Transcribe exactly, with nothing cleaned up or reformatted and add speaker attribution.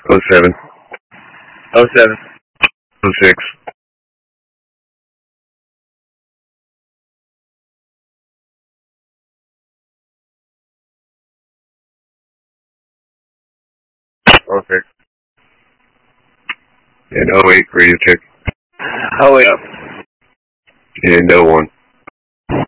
Speaker 1: Oh seven.
Speaker 2: Oh seven.
Speaker 1: Oh six.
Speaker 2: Okay.
Speaker 1: And oh eight Radio Tech.
Speaker 2: Oh, yeah.
Speaker 1: And oh one.